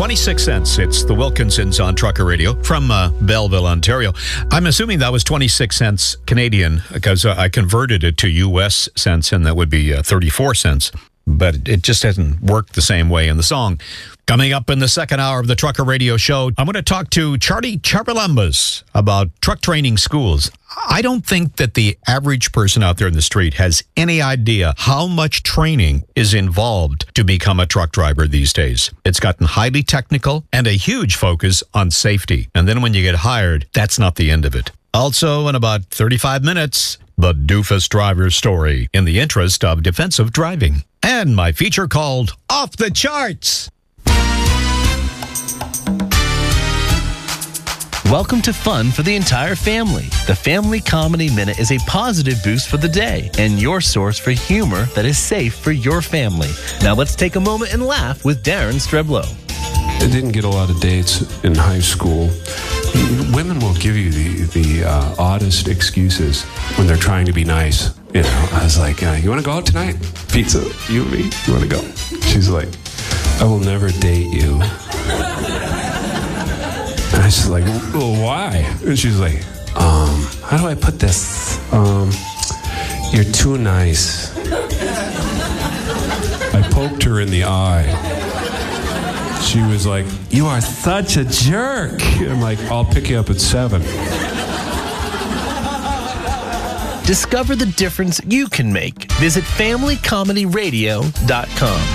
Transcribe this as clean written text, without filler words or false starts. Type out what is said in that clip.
26 cents. It's the Wilkinsons on Trucker Radio from Belleville, Ontario. I'm assuming that was 26 cents Canadian because I converted it to U.S. cents, and that would be 34 cents. But it just hasn't worked the same way in the song. Coming up in the second hour of the Trucker Radio Show, I'm going to talk to Charlie Charalambous about truck training schools. I don't think that the average person out there in the street has any idea how much training is involved to become a truck driver these days. It's gotten highly technical and a huge focus on safety. And then when you get hired, that's not the end of it. Also, in about 35 minutes, the doofus driver story in the interest of defensive driving. And my feature called Off the Charts. Welcome to fun for the entire family. The Family Comedy Minute is a positive boost for the day and your source for humor that is safe for your family. Now let's take a moment and laugh with Darren Streblow. I didn't get a lot of dates in high school. Women will give you the oddest excuses when they're trying to be nice. You know, I was like, you want to go out tonight? Pizza, you and me, you want to go? She's like, I will never date you. And I was like, well, why? And she's like, how do I put this? You're too nice. I poked her in the eye. She was like, you are such a jerk. I'm like, I'll pick you up at 7. Discover the difference you can make. Visit FamilyComedyRadio.com.